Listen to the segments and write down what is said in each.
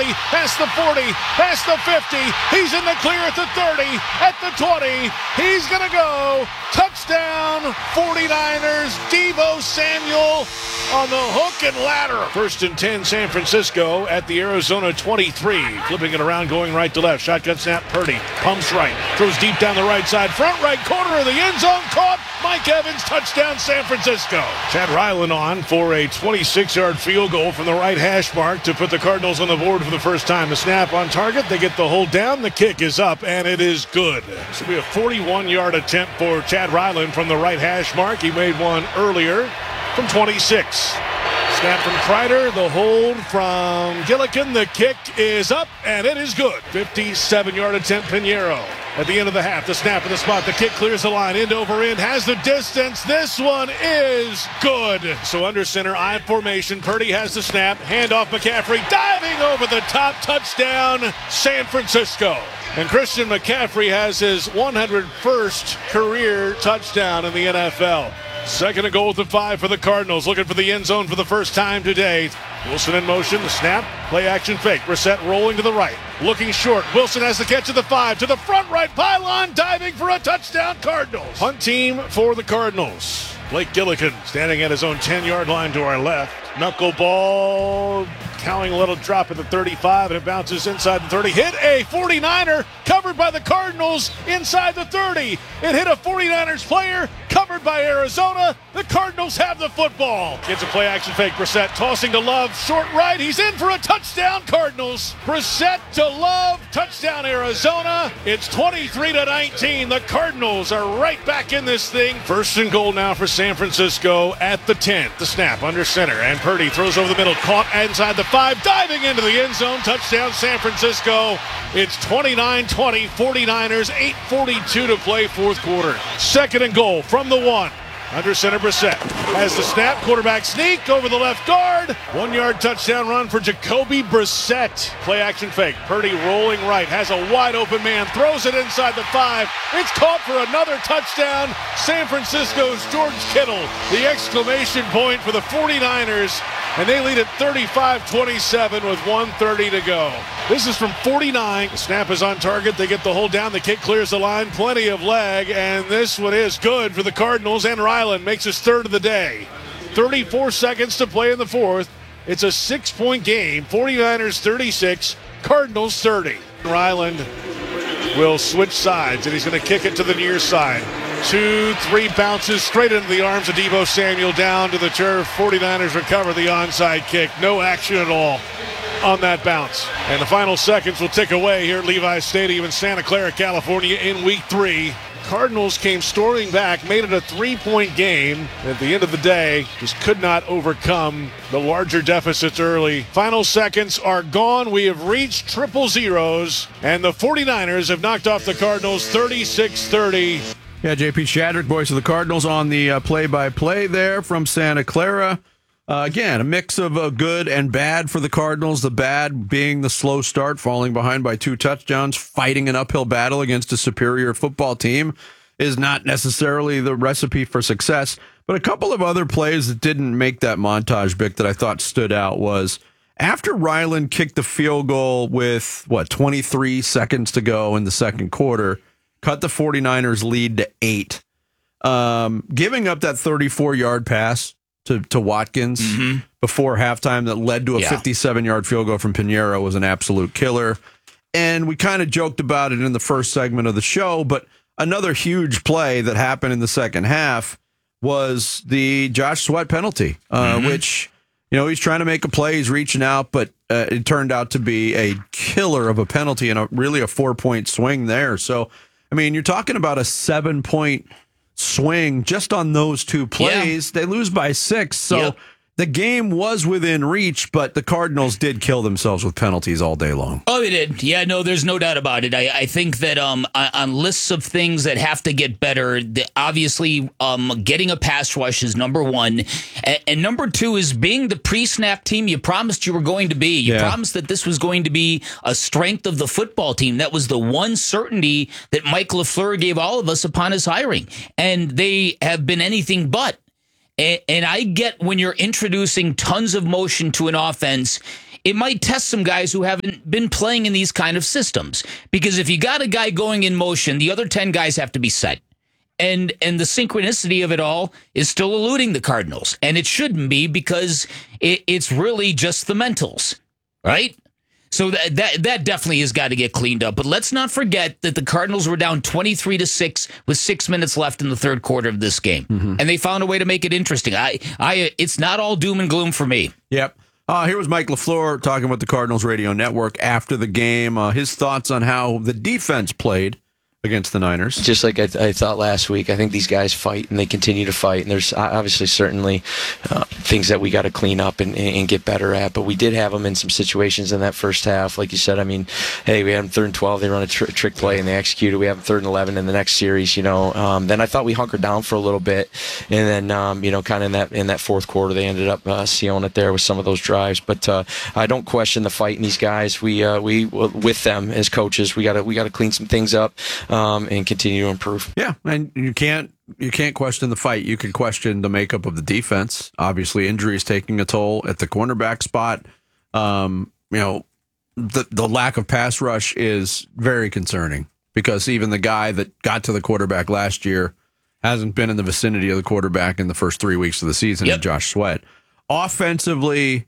30, past the 40, past the 50. He's in the clear at the 30, at the 20. He's going to go. Touchdown, 49ers. Deebo Samuel on the hook and ladder. First and 10, San Francisco at the Arizona 23. Flipping it around, going right to left. Shotgun snap, Purdy. Pumps right. Throws deep down the right side. Front right corner of the end zone. Caught. Mike Evans, touchdown, San Francisco. Chad Ryland on for a 26-yard field goal from the right hash mark to put the Cardinals on the board for the first time. The snap on target. They get the hold down. The kick is up, and it is good. This will be a 41-yard attempt for Chad Ryland from the right hash mark. He made one earlier from 26. Snap from Kreider, the hold from Gillikin. The kick is up, and it is good. 57-yard attempt, Pinheiro. At the end of the half, the snap in the spot. The kick clears the line, end over end, has the distance. This one is good. So under center, I formation. Purdy has the snap. Handoff McCaffrey, diving over the top. Touchdown, San Francisco. And Christian McCaffrey has his 101st career touchdown in the NFL. Second and goal with the 5 for the Cardinals. Looking for the end zone for the first time today. Wilson in motion. The snap. Play action fake. Brissett rolling to the right. Looking short. Wilson has the catch at the 5. To the front right pylon. Diving for a touchdown. Cardinals. Punt team for the Cardinals. Blake Gillikin standing at his own 10-yard line to our left. Knuckleball. Counting a little drop at the 35, and it bounces inside the 30. Hit a 49er, covered by the Cardinals inside the 30. It hit a 49ers player, covered by Arizona. The Cardinals have the football. Gets a play action fake. Brissett tossing to Love, short right. He's in for a touchdown, Cardinals. Brissett to Love, touchdown, Arizona. It's 23-19. The Cardinals are right back in this thing. First and goal now for San Francisco at the 10. The snap under center, and Purdy throws over the middle, caught inside the 5, diving into the end zone. Touchdown, San Francisco. It's 29-20, 49ers, 8:42 to play, fourth quarter. Second and goal from the 1. Under center, Brissett has the snap. Quarterback sneak over the left guard. 1-yard touchdown run for Jacoby Brissett. Play action fake. Purdy rolling right. Has a wide open man. Throws it inside the 5. It's caught for another touchdown. San Francisco's George Kittle. The exclamation point for the 49ers. And they lead at 35-27 with 1:30 to go. This is from 49. The snap is on target. They get the hold down. The kick clears the line. Plenty of leg. And this one is good for the Cardinals. And Ryland makes his third of the day. 34 seconds to play in the fourth. It's a 6-point game. 49ers 36. Cardinals 30. Ryland will switch sides, and he's going to kick it to the near side. 2-3 bounces straight into the arms of Deebo Samuel, down to the turf. 49ers recover the onside kick. No action at all on that bounce. And the final seconds will tick away here at Levi's Stadium in Santa Clara, California in week 3. Cardinals came storming back, made it a 3-point game. At the end of the day, just could not overcome the larger deficits early. Final seconds are gone. We have reached triple zeros, and the 49ers have knocked off the Cardinals 36-30. Yeah, JP Shadrick, voice of the Cardinals, on the play-by-play there from Santa Clara. Again, a mix of good and bad for the Cardinals. The bad being the slow start, falling behind by 2 touchdowns, fighting an uphill battle against a superior football team is not necessarily the recipe for success. But a couple of other plays that didn't make that montage, Bick, that I thought stood out was after Ryland kicked the field goal with, 23 seconds to go in the second quarter, cut the 49ers lead to 8. Giving up that 34-yard pass to Watkins before halftime that led to a 57-yard field goal from Pinheiro was an absolute killer. And we kind of joked about it in the first segment of the show, but another huge play that happened in the second half was the Josh Sweat penalty, which, he's trying to make a play, he's reaching out, but it turned out to be a killer of a penalty and really a 4-point swing there. So, I mean, you're talking about a 7-point swing just on those 2 plays. They lose by 6. So the game was within reach, but the Cardinals did kill themselves with penalties all day long. Oh, they did. Yeah, no, there's no doubt about it. I think that on lists of things that have to get better, obviously getting a pass rush is number 1. And number 2 is being the pre-snap team you promised you were going to be. You promised that this was going to be a strength of the football team. That was the one certainty that Mike LaFleur gave all of us upon his hiring. And they have been anything but. And I get when you're introducing tons of motion to an offense, it might test some guys who haven't been playing in these kind of systems. Because if you got a guy going in motion, the other 10 guys have to be set. And the synchronicity of it all is still eluding the Cardinals. And it shouldn't be, because it's really just the mentals, right? So that definitely has got to get cleaned up. But let's not forget that the Cardinals were down 23-6 with 6 minutes left in the third quarter of this game. And they found a way to make it interesting. It's not all doom and gloom for me. Yep. Here was Mike LaFleur talking with the Cardinals radio network after the game. His thoughts on how the defense played against the Niners. Just like I thought last week, I think these guys fight and they continue to fight. And there's obviously certainly things that we got to clean up and get better at. But we did have them in some situations in that first half. Like you said, I mean, hey, we had them 3rd and 12. They run a trick play and they execute it. We have them 3rd and 11 in the next series, you know. Then I thought we hunkered down for a little bit. And then, you know, kind of in that fourth quarter, they ended up sealing it there with some of those drives. But I don't question the fight in these guys. We with them as coaches, we got to clean some things up. And continue to improve. Yeah, and you can't question the fight. You can question the makeup of the defense. Obviously, injuries taking a toll at the cornerback spot. You know, the lack of pass rush is very concerning, because even the guy that got to the quarterback last year hasn't been in the vicinity of the quarterback in the first 3 weeks of the season. Yep. And Josh Sweat. Offensively,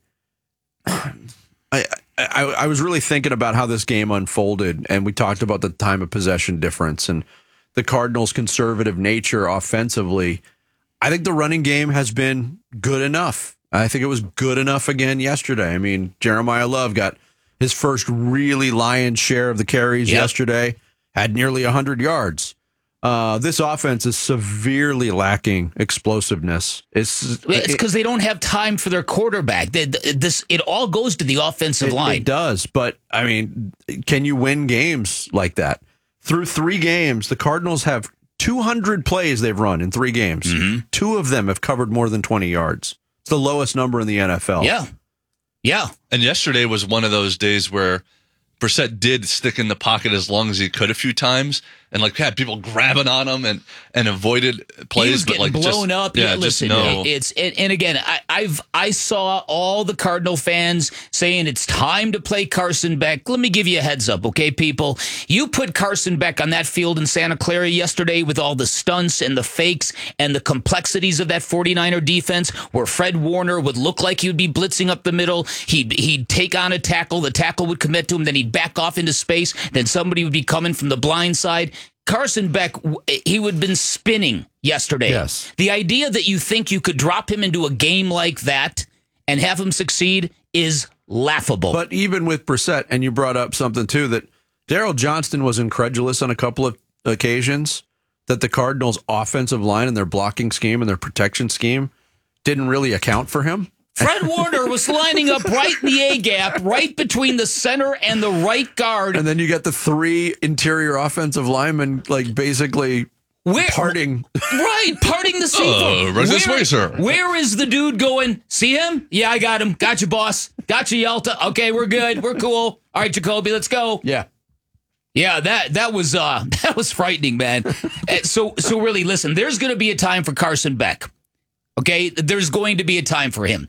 I was really thinking about how this game unfolded, and we talked about the time of possession difference and the Cardinals' conservative nature offensively. I think the running game has been good enough. I think it was good enough again yesterday. I mean, Jeremiah Love got his first really lion's share of the carries yesterday, had nearly 100 yards. This offense is severely lacking explosiveness. It's because they don't have time for their quarterback. It all goes to the offensive line. It does, but I mean, can you win games like that? Through 3 games, the Cardinals have 200 plays they've run in 3 games. 2 of them have covered more than 20 yards. It's the lowest number in the NFL. Yeah. And yesterday was one of those days where Brissett did stick in the pocket as long as he could a few times, and like had people grabbing on him and avoided plays. He was getting blown up. Yeah, listen, and again, I saw all the Cardinal fans saying it's time to play Carson Beck. Let me give you a heads up, okay, people? You put Carson Beck on that field in Santa Clara yesterday with all the stunts and the fakes and the complexities of that 49er defense, where Fred Warner would look like he would be blitzing up the middle. He'd take on a tackle. The tackle would commit to him. Then he'd back off into space. Then somebody would be coming from the blind side. Carson Beck, he would have been spinning yesterday. Yes. The idea that you think you could drop him into a game like that and have him succeed is laughable. But even with Brissett, and you brought up something too, that Daryl Johnston was incredulous on a couple of occasions that the Cardinals' offensive line and their blocking scheme and their protection scheme didn't really account for him. Fred Warner was lining up right in the A-gap, right between the center and the right guard. And then you got the 3 interior offensive linemen, like, basically parting. Right, parting the seam. Right this way, sir. Where is the dude going? See him? Yeah, I got him. Got you, boss. Got you, Yalta. Okay, we're good. We're cool. All right, Jacoby, let's go. Yeah. Yeah, that was frightening, man. So really, listen, there's going to be a time for Carson Beck. Okay, there's going to be a time for him,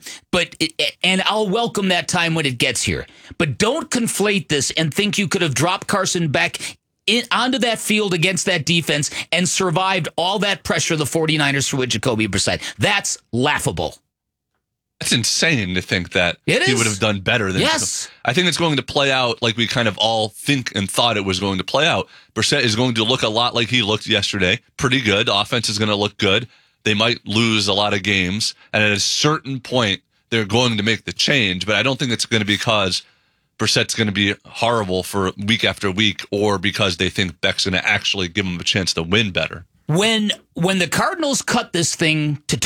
and I'll welcome that time when it gets here. But don't conflate this and think you could have dropped Carson Beck onto that field against that defense and survived all that pressure the 49ers threw at Jacoby Brissett. That's laughable. It's insane to think that he would have done better than Yes. I think it's going to play out like we kind of all think and thought it was going to play out. Brissett is going to look a lot like he looked yesterday. Pretty good. The offense is going to look good. They might lose a lot of games, and at a certain point, they're going to make the change. But I don't think it's going to be because Brissett's going to be horrible for week after week, or because they think Beck's going to actually give them a chance to win better. When the Cardinals cut this thing to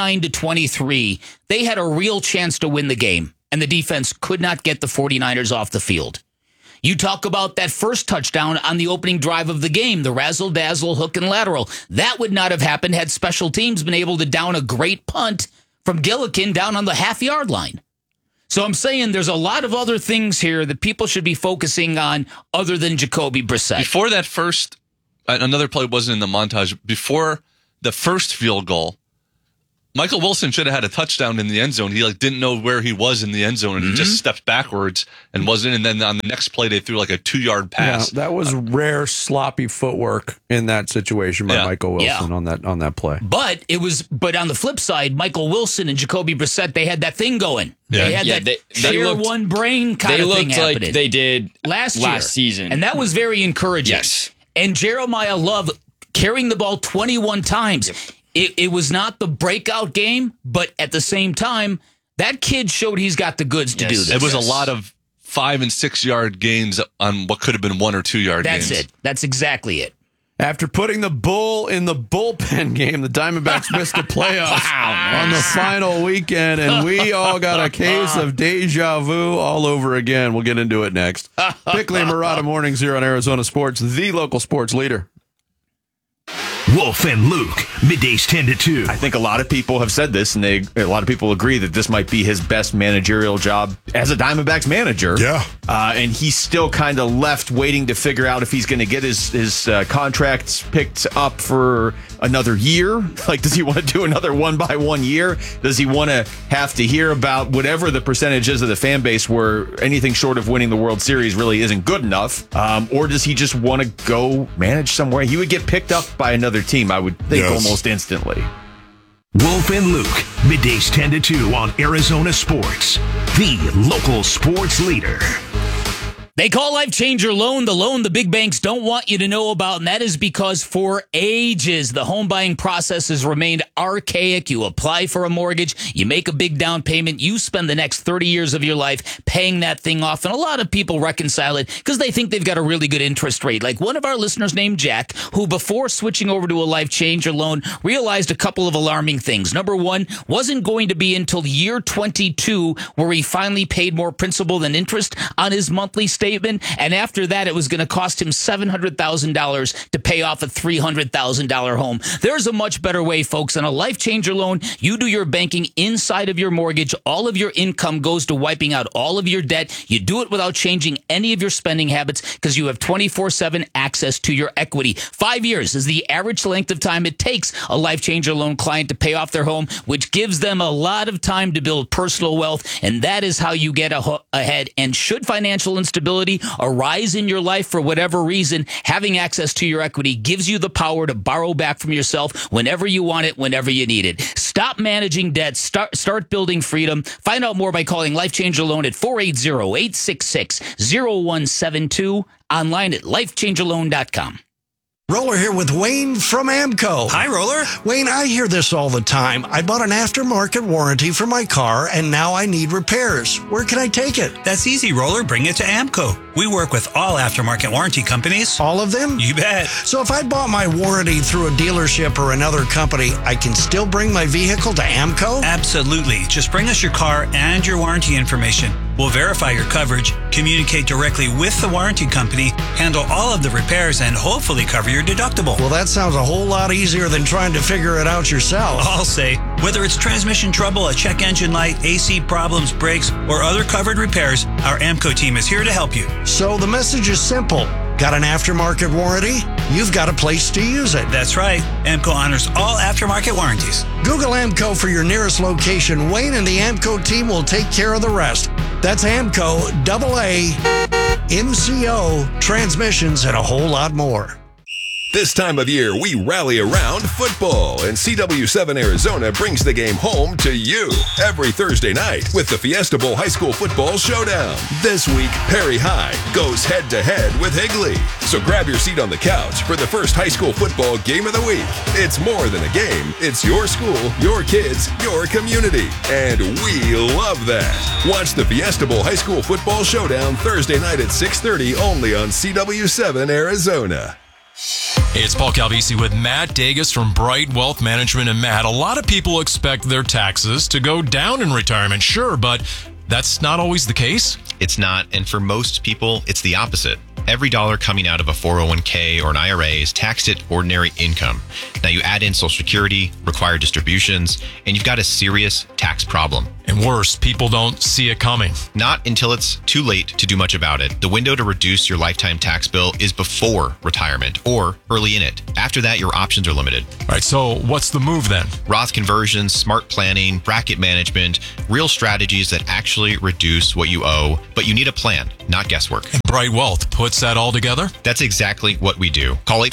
29-23, they had a real chance to win the game, and the defense could not get the 49ers off the field. You talk about that first touchdown on the opening drive of the game, the razzle-dazzle hook and lateral. That would not have happened had special teams been able to down a great punt from Gillikin down on the half-yard line. So I'm saying there's a lot of other things here that people should be focusing on other than Jacoby Brissett. Before that first, another play wasn't in the montage. Before the first field goal, Michael Wilson should have had a touchdown in the end zone. He didn't know where he was in the end zone, and he just stepped backwards and wasn't. And then on the next play, they threw a 2-yard pass. Yeah, that was rare sloppy footwork in that situation by Michael Wilson on that play. But on the flip side, Michael Wilson and Jacoby Brissett, they had that thing going. Yeah. They had that share one brain kind of thing happening. They looked like they did last season. And that was very encouraging. Yes. And Jeremiah Love carrying the ball 21 times. Yep. It was not the breakout game, but at the same time, that kid showed he's got the goods to do this. It was a lot of 5 and 6 yard gains on what could have been 1 or 2 yard gains. That's it. That's exactly it. After putting the bull in the bullpen game, the Diamondbacks missed the playoffs on the final weekend, and we all got a case of deja vu all over again. We'll get into it next. Bickley and Murata mornings here on Arizona Sports, the local sports leader. Wolf and Luke, middays 10 to 2. I think a lot of people have said this, and a lot of people agree that this might be his best managerial job as a Diamondbacks manager. Yeah. And he's still kind of left waiting to figure out if he's going to get his contracts picked up for another year. Does he want to do another 1-by-1 year? Does he want to have to hear about whatever the percentage is of the fan base where anything short of winning the World Series really isn't good enough? Or does he just want to go manage somewhere? He would get picked up by another team, I would think, almost instantly. Wolf and Luke, middays 10 to 2 on Arizona Sports, the local sports leader. They call Life Changer Loan the loan the big banks don't want you to know about, and that is because for ages, the home buying process has remained archaic. You apply for a mortgage, you make a big down payment, you spend the next 30 years of your life paying that thing off, and a lot of people reconcile it because they think they've got a really good interest rate. Like one of our listeners named Jack, who before switching over to a Life Changer Loan realized a couple of alarming things. Number one, wasn't going to be until year 22 where he finally paid more principal than interest on his monthly statement. And after that, it was going to cost him $700,000 to pay off a $300,000 home. There's a much better way, folks. On a Life Changer Loan, you do your banking inside of your mortgage. All of your income goes to wiping out all of your debt. You do it without changing any of your spending habits because you have 24/7 access to your equity. 5 years is the average length of time it takes a Life Changer Loan client to pay off their home, which gives them a lot of time to build personal wealth. And that is how you get ahead. And should financial instability arise in your life for whatever reason, having access to your equity gives you the power to borrow back from yourself whenever you want it, whenever you need it. Stop managing debt. Start building freedom. Find out more by calling Life Changer Loan at 480-866-0172, online at lifechangerloan.com. Roller here with Wayne from AMCO. Hi, Roller. Wayne, I hear this all the time. I bought an aftermarket warranty for my car, and now I need repairs. Where can I take it? That's easy, Roller. Bring it to AMCO. We work with all aftermarket warranty companies. All of them? You bet. So if I bought my warranty through a dealership or another company, I can still bring my vehicle to AMCO? Absolutely. Just bring us your car and your warranty information. We'll verify your coverage, communicate directly with the warranty company, handle all of the repairs, and hopefully cover your deductible. Well, that sounds a whole lot easier than trying to figure it out yourself. I'll say, whether it's transmission trouble, a check engine light, AC problems, brakes, or other covered repairs, our AMCO team is here to help you. So the message is simple. Got an aftermarket warranty? You've got a place to use it. That's right. AMCO honors all aftermarket warranties. Google AMCO for your nearest location. Wayne and the AMCO team will take care of the rest. That's AMCO, AA, MCO, transmissions, and a whole lot more. This time of year, we rally around football, and CW7 Arizona brings the game home to you every Thursday night with the Fiesta Bowl High School Football Showdown. This week, Perry High goes head-to-head with Higley. So grab your seat on the couch for the first high school football game of the week. It's more than a game. It's your school, your kids, your community, and we love that. Watch the Fiesta Bowl High School Football Showdown Thursday night at 6:30 only on CW7 Arizona. It's Paul Calvisi with Matt Dagas from Bright Wealth Management. And Matt, a lot of people expect their taxes to go down in retirement, sure, but that's not always the case. It's not, and for most people, it's the opposite. Every dollar coming out of a 401k or an IRA is taxed at ordinary income. Now you add in Social Security, required distributions, and you've got a serious tax problem. And worse, people don't see it coming. Not until it's too late to do much about it. The window to reduce your lifetime tax bill is before retirement or early in it. After that, your options are limited. All right, so what's the move then? Roth conversions, smart planning, bracket management, real strategies that actually reduce what you owe, but you need a plan, not guesswork. And Bright Wealth puts that all together? That's exactly what we do. Call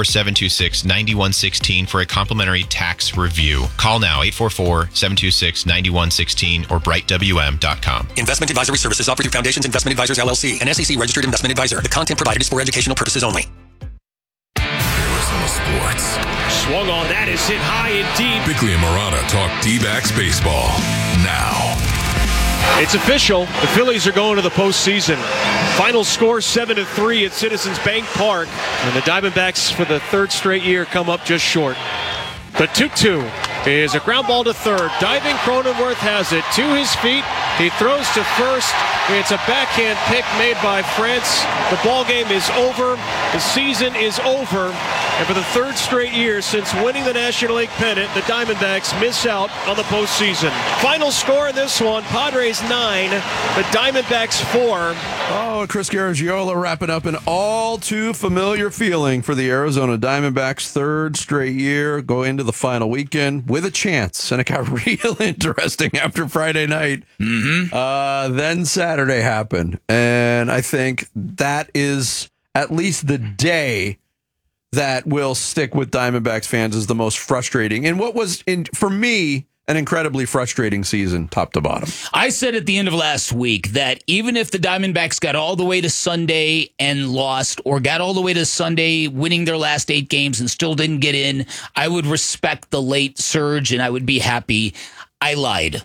844-726-9116 for a complimentary tax review. Call now, 844-726-9116 or brightwm.com. Investment advisory services offered through Foundations Investment Advisors, LLC, an SEC registered investment advisor. The content provided is for educational purposes only. Arizona Sports. Swung on that is hit high and deep. Bickley and Morana talk D-backs baseball now. It's official. The Phillies are going to the postseason. Final score 7-3 at Citizens Bank Park. And the Diamondbacks for the third straight year come up just short. The 2-2 is a ground ball to third. Diving Cronenworth has it to his feet. He throws to first. It's a backhand pick made by France. The ball game is over. The season is over. And for the third straight year since winning the National League pennant, the Diamondbacks miss out on the postseason. Final score in this one, Padres 9, the Diamondbacks 4. Oh, Chris Garagiola wrapping up an all too familiar feeling for the Arizona Diamondbacks' third straight year. Go into the final weekend with a chance. And it got real interesting after Friday night. Then Saturday happened. And I think that is at least the day that will stick with Diamondbacks fans as the most frustrating. And what was, for me, an incredibly frustrating season, top to bottom. I said at the end of last week that even if the Diamondbacks got all the way to Sunday and lost, or got all the way to Sunday winning their last 8 games and still didn't get in, I would respect the late surge and I would be happy. I lied.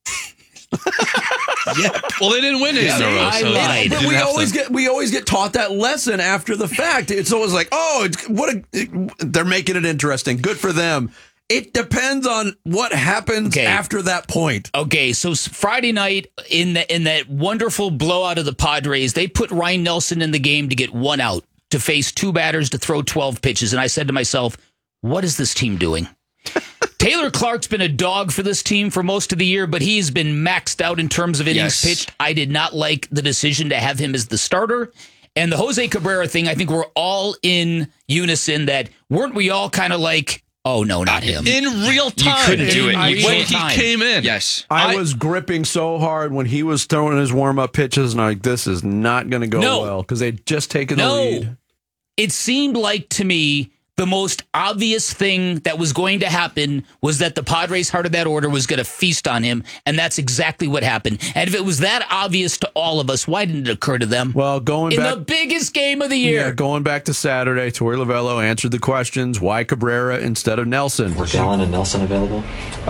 Yeah. Well, they didn't win it. I lied. But we always get taught that lesson after the fact. It's always like, they're making it interesting. Good for them. It depends on what happens after that point. Okay, so Friday night in that wonderful blowout of the Padres, they put Ryan Nelson in the game to get 1 out, to face 2 batters, to throw 12 pitches. And I said to myself, what is this team doing? Taylor Clark's been a dog for this team for most of the year, but he's been maxed out in terms of innings pitched. I did not like the decision to have him as the starter. And the Jose Cabrera thing, I think we're all in unison that, weren't we all kind of like, oh, no, not him. In real time. You couldn't do it. When he came in. Yes. I was gripping so hard when he was throwing his warm-up pitches, and I'm like, this is not going to go well, because they'd just taken the lead. It seemed like, to me, the most obvious thing that was going to happen was that the Padres' heart of that order was going to feast on him, and that's exactly what happened. And if it was that obvious to all of us, why didn't it occur to them? Well, in the biggest game of the year. Yeah, going back to Saturday, Torey Lovello answered the questions. Why Cabrera instead of Nelson? Were Gallen and Nelson available?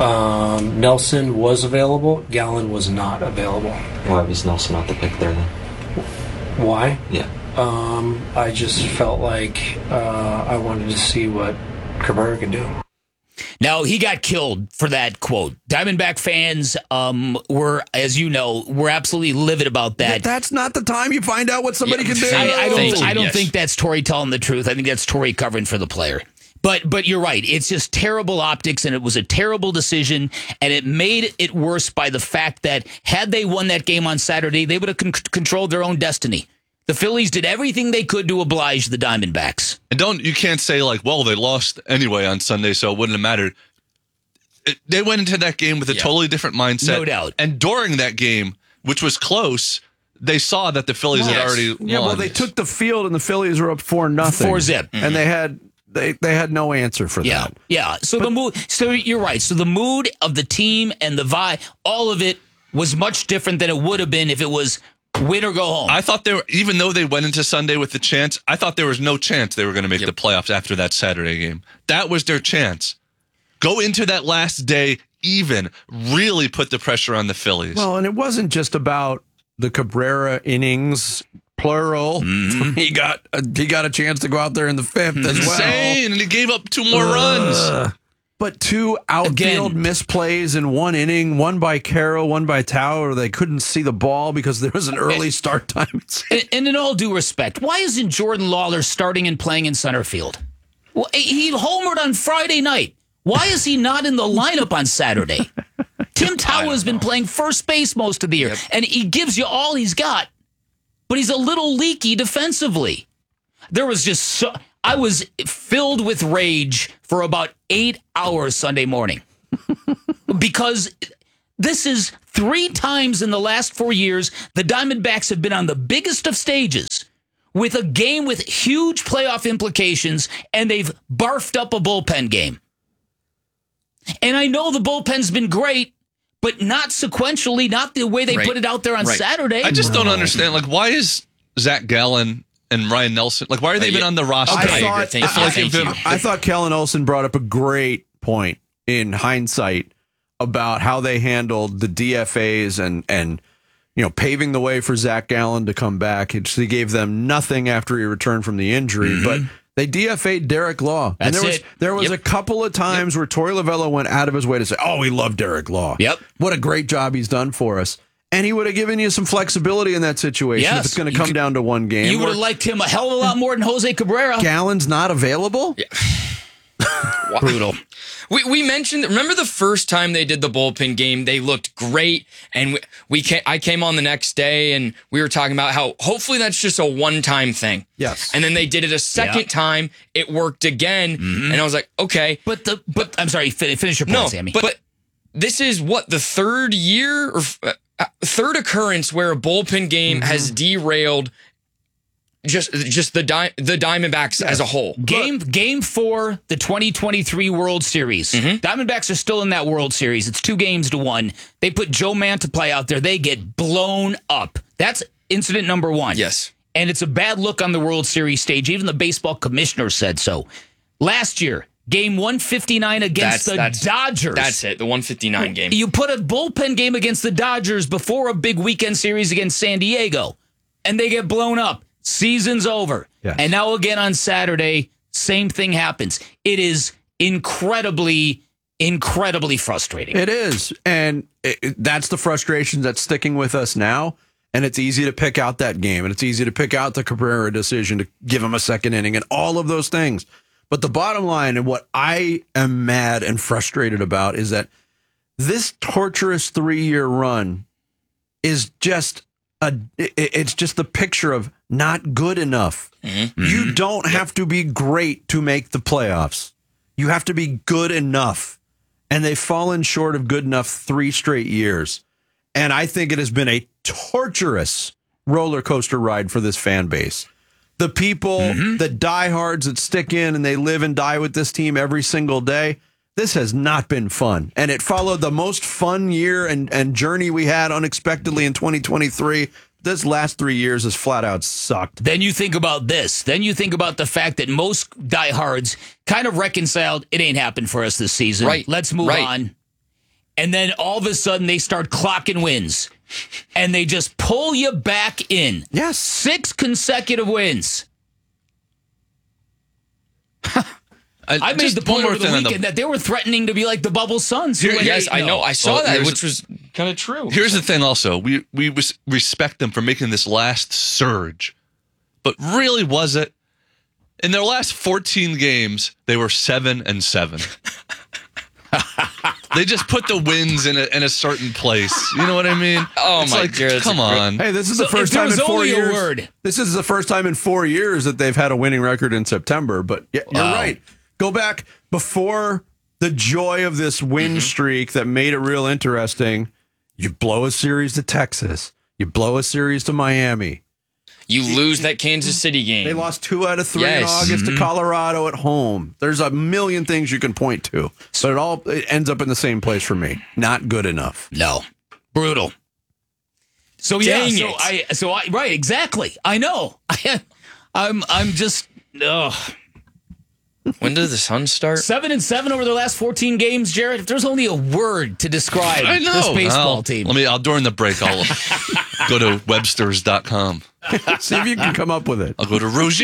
Nelson was available. Gallen was not available. Why was Nelson not the pick there then? Why? Yeah. I just felt like I wanted to see what Cabrera could do. Now, he got killed for that quote. Diamondback fans were, as you know, were absolutely livid about that. That's not the time you find out what somebody can do. I don't think that's Torey telling the truth. I think that's Torey covering for the player. But you're right. It's just terrible optics, and it was a terrible decision, and it made it worse by the fact that had they won that game on Saturday, they would have controlled their own destiny. The Phillies did everything they could to oblige the Diamondbacks. And you can't say like, well, they lost anyway on Sunday, so it wouldn't have mattered. They went into that game with a totally different mindset. No doubt. And during that game, which was close, they saw that the Phillies had already won. Yeah, well, they took the field and the Phillies were up 4-0. 4-zip. And they had no answer for that. Yeah. So you're right. So the mood of the team and the vibe, all of it was much different than it would have been if it was win or go home. I thought even though they went into Sunday with the chance, I thought there was no chance they were going to make the playoffs after that Saturday game. That was their chance. Go into that last day even, really put the pressure on the Phillies. Well, and it wasn't just about the Cabrera innings, plural. Mm-hmm. He got a chance to go out there in the 5th as well. Insane, and he gave up 2 more runs. But 2 outfield misplays in 1 inning, one by Carroll, one by Tao, or they couldn't see the ball because there was an early start time. And in all due respect, why isn't Jordan Lawler starting and playing in center field? Well, he homered on Friday night. Why is he not in the lineup on Saturday? Tim Tao has been playing first base most of the year, and he gives you all he's got, but he's a little leaky defensively. There was just I was filled with rage for about 8 hours Sunday morning because this is 3 times in the last 4 years the Diamondbacks have been on the biggest of stages with a game with huge playoff implications, and they've barfed up a bullpen game. And I know the bullpen's been great, but not sequentially, not the way they put it out there on Saturday. I just don't understand. Like, why is Zach Gallen and Ryan Nelson, like, why are they even on the roster? I thought Kellen Olson brought up a great point in hindsight about how they handled the DFAs and paving the way for Zach Gallen to come back. They gave them nothing after he returned from the injury, but they DFA'd Derek Law. And there was a couple of times where Torey Lovullo went out of his way to say, oh, we love Derek Law. Yep. What a great job he's done for us. And he would have given you some flexibility in that situation if it's going to come down to one game. You would have liked him a hell of a lot more than Jose Cabrera. Gallen's not available? Yeah. Brutal. We mentioned, remember the first time they did the bullpen game, they looked great, and I came on the next day, and we were talking about how hopefully that's just a one-time thing. Yes. And then they did it a second time, it worked again, and I was like, okay. But I'm sorry, finish your point, Sammy. But this is what, the third year, or third occurrence where a bullpen game has derailed just the Diamondbacks as a whole. Game 4, the 2023 World Series. Diamondbacks are still in that World Series. It's 2-1. They put Joe Mantiply out there. They get blown up. That's incident number 1. Yes. And it's a bad look on the World Series stage. Even the baseball commissioner said so. Last year, game 159 against the Dodgers. That's it, the 159 game. You put a bullpen game against the Dodgers before a big weekend series against San Diego, and they get blown up. Season's over. Yes. And now again on Saturday, same thing happens. It is incredibly frustrating. It is. And that's the frustration that's sticking with us now. And it's easy to pick out that game. And it's easy to pick out the Cabrera decision to give him a second inning and all of those things. But the bottom line, and what I am mad and frustrated about, is that this torturous 3-year run is just it's just the picture of not good enough. You don't have to be great to make the playoffs. You have to be good enough. And they've fallen short of good enough 3 straight years. And I think it has been a torturous roller coaster ride for this fan base. The people, the diehards that stick in and they live and die with this team every single day, this has not been fun. And it followed the most fun year and journey we had unexpectedly in 2023. This last 3 years has flat out sucked. Then you think about this. Then you think about the fact that most diehards kind of reconciled, it ain't happened for us this season. Right. Let's move on. And then all of a sudden they start clocking wins. And they just pull you back in. Yes. 6 consecutive wins. I made the point over the weekend that they were threatening to be like the Bubble Suns. Yes, I know. I saw that, which was kind of true. Here's the thing also. We respect them for making this last surge. But really, was it? In their last 14 games, they were 7-7. They just put the wins in a certain place. You know what I mean? Oh, it's my like, God. Come on. Hey, this is the first time in 4 years. This is the first time in 4 years that they've had a winning record in September. But yeah, you're right. Go back before the joy of this win streak that made it real interesting. You blow a series to Texas. You blow a series to Miami. You lose that Kansas City game. They lost 2 out of 3 in August to Colorado at home. There's a million things you can point to, but it ends up in the same place for me. Not good enough. No, brutal. So right, exactly. I know. I'm just. When did the Suns start? 7-7 over the last 14 games, Jared. If there's only a word to describe this baseball team. During the break, I'll Go to Websters.com. See if you can come up with it. I'll go to Roger.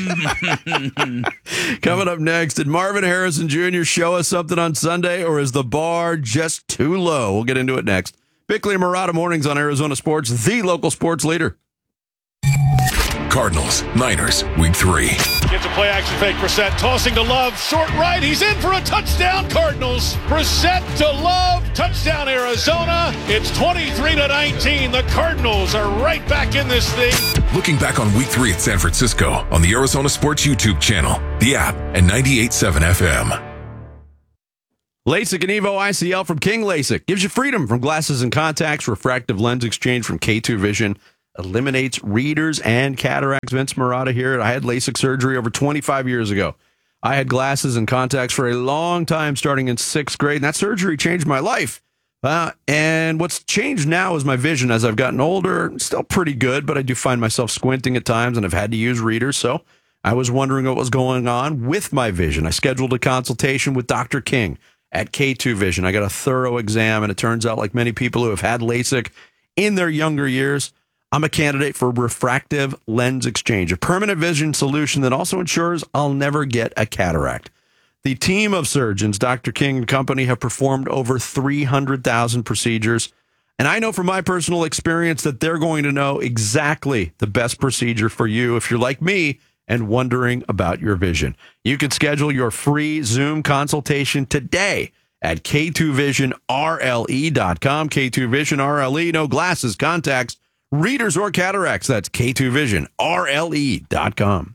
Coming up next, did Marvin Harrison Jr. show us something on Sunday, or is the bar just too low? We'll get into it next. Bickley and Murata mornings on Arizona Sports, the local sports leader. Cardinals, Niners, Week 3. Gets a play action fake. Brissett tossing to Love. Short right. He's in for a touchdown, Cardinals. Brissett to Love. Touchdown, Arizona. It's 23-19. The Cardinals are right back in this thing. Looking back on Week 3 at San Francisco on the Arizona Sports YouTube channel, the app, and 98.7 FM. LASIK and Evo ICL from King LASIK gives you freedom from glasses and contacts. Refractive lens exchange from K2 Vision eliminates readers and cataracts. Vince Murata here. I had LASIK surgery over 25 years ago. I had glasses and contacts for a long time, starting in 6th grade, and that surgery changed my life. And what's changed now is my vision as I've gotten older. Still pretty good, but I do find myself squinting at times, and I've had to use readers. So I was wondering what was going on with my vision. I scheduled a consultation with Dr. King at K2 Vision. I got a thorough exam, and it turns out, like many people who have had LASIK in their younger years, I'm a candidate for refractive lens exchange, a permanent vision solution that also ensures I'll never get a cataract. The team of surgeons, Dr. King and company, have performed over 300,000 procedures, and I know from my personal experience that they're going to know exactly the best procedure for you if you're like me and wondering about your vision. You can schedule your free Zoom consultation today at K2VisionRLE.com. K2 Vision RLE, no glasses, contacts, readers, or cataracts. That's K2VisionRLE.com.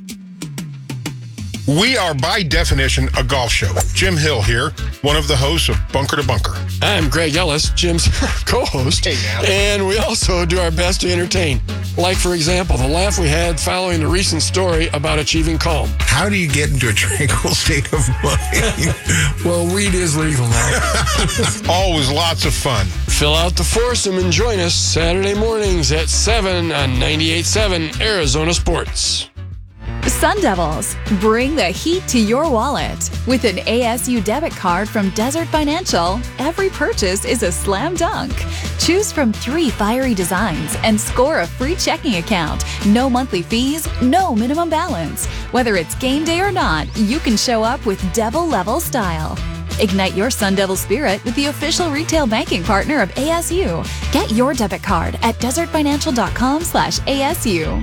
We are, by definition, a golf show. Jim Hill here, one of the hosts of Bunker to Bunker. I'm Greg Ellis, Jim's co-host, and we also do our best to entertain. Like, for example, the laugh we had following the recent story about achieving calm. How do you get into a tranquil state of mind? Well, weed is legal now. Always lots of fun. Fill out the foursome and join us Saturday mornings at 7 on 98.7 Arizona Sports. Sun Devils, bring the heat to your wallet. With an ASU debit card from Desert Financial, every purchase is a slam dunk. Choose from 3 fiery designs and score a free checking account. No monthly fees, no minimum balance. Whether it's game day or not, you can show up with Devil level style. Ignite your Sun Devil spirit with the official retail banking partner of ASU. Get your debit card at desertfinancial.com/ASU.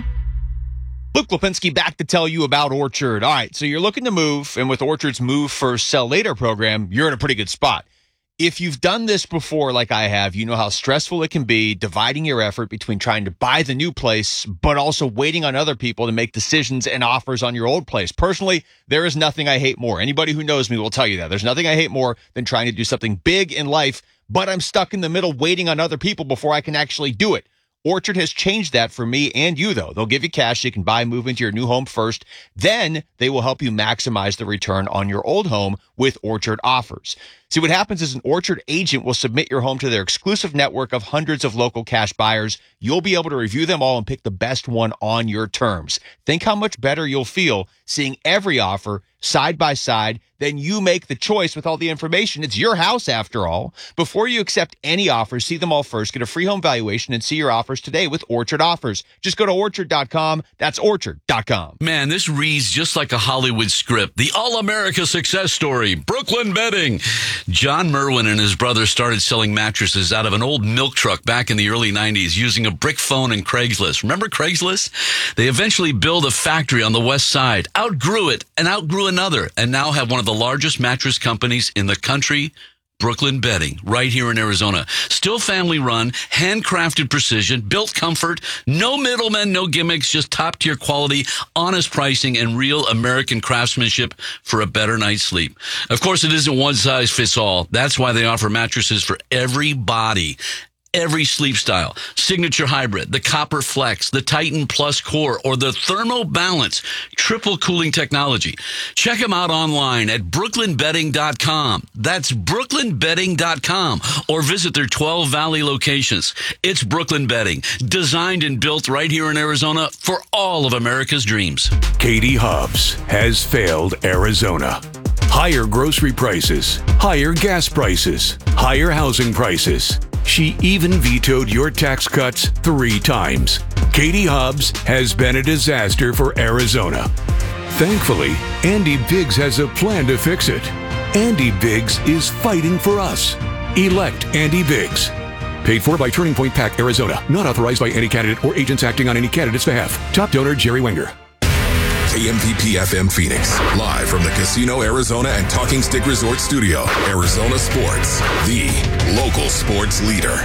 Luke Lipinski back to tell you about Orchard. All right, so you're looking to move, and with Orchard's Move First, Sell Later program, you're in a pretty good spot. If you've done this before, like I have, you know how stressful it can be dividing your effort between trying to buy the new place, but also waiting on other people to make decisions and offers on your old place. Personally, there is nothing I hate more. Anybody who knows me will tell you that. There's nothing I hate more than trying to do something big in life, but I'm stuck in the middle waiting on other people before I can actually do it. Orchard has changed that for me and you, though. They'll give you cash so you can buy, move into your new home first. Then they will help you maximize the return on your old home with Orchard offers. See, what happens is an Orchard agent will submit your home to their exclusive network of hundreds of local cash buyers. You'll be able to review them all and pick the best one on your terms. Think how much better you'll feel seeing every offer side by side. Then you make the choice with all the information. It's your house, after all. Before you accept any offers, see them all first. Get a free home valuation and see your offers today with Orchard Offers. Just go to Orchard.com. That's Orchard.com. Man, this reads just like a Hollywood script. The All-America success story. Brooklyn Bedding. John Merwin and his brother started selling mattresses out of an old milk truck back in the early 90s using a brick phone and Craigslist. Remember Craigslist? They eventually built a factory on the west side, outgrew it, and outgrew another, and now have one of the largest mattress companies in the country, Brooklyn Bedding, right here in Arizona. Still family run, handcrafted precision, built comfort, no middlemen, no gimmicks, just top tier quality, honest pricing, and real American craftsmanship for a better night's sleep. Of course, it isn't one size fits all. That's why they offer mattresses for every body, every sleep style. Signature Hybrid, the Copper Flex, the Titan Plus Core, or the Thermo Balance triple cooling technology. Check them out online at brooklynbedding.com. That's brooklynbedding.com, or visit their 12 Valley locations. It's Brooklyn Bedding, designed and built right here in Arizona for all of America's dreams. Katie Hobbs has failed Arizona. Higher grocery prices, higher gas prices, higher housing prices. She even vetoed your tax cuts 3 times. Katie Hobbs has been a disaster for Arizona. Thankfully, Andy Biggs has a plan to fix it. Andy Biggs is fighting for us. Elect Andy Biggs. Paid for by Turning Point PAC, Arizona. Not authorized by any candidate or agents acting on any candidate's behalf. Top donor, Jerry Wenger. KMPP FM Phoenix, live from the Casino Arizona and Talking Stick Resort Studio. Arizona Sports, the local sports leader.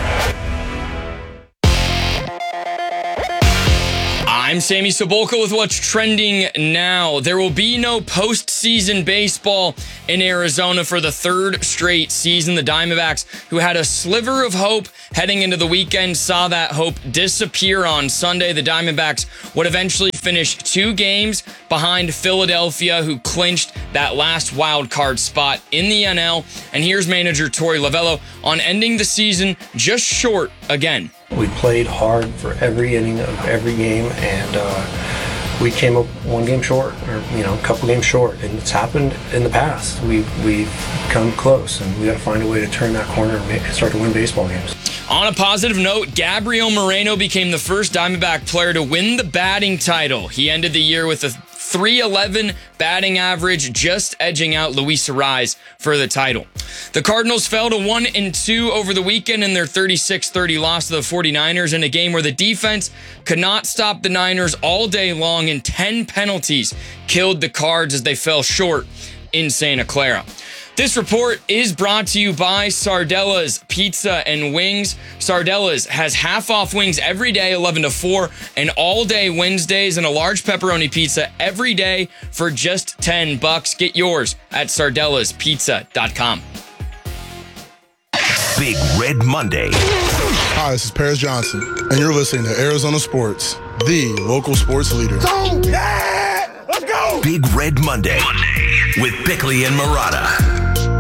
I'm Sammy Sobolka with what's trending now. There will be no postseason baseball in Arizona for the 3rd straight season. The Diamondbacks, who had a sliver of hope heading into the weekend, saw that hope disappear on Sunday. The Diamondbacks would eventually finish 2 games behind Philadelphia, who clinched that last wild card spot in the NL. And here's manager Torey Lovullo on ending the season just short again. We played hard for every inning of every game, and we came up 1 game short, or a couple games short, and it's happened in the past. We've come close, and we got to find a way to turn that corner and start to win baseball games. On a positive note, Gabriel Moreno became the first Diamondback player to win the batting title. He ended the year with a .311 batting average, just edging out Luis Arraez for the title. The Cardinals fell to 1-2 over the weekend in their 36-30 loss to the 49ers in a game where the defense could not stop the Niners all day long, and 10 penalties killed the Cards as they fell short in Santa Clara. This report is brought to you by Sardella's Pizza and Wings. Sardella's has half-off wings every day, 11 to 4, and all-day Wednesdays, and a large pepperoni pizza every day for just $10. Get yours at sardellaspizza.com. Big Red Monday. Hi, this is Paris Johnson, and you're listening to Arizona Sports, the local sports leader. Yeah! Let's go! Big Red Monday with Bickley and Murata.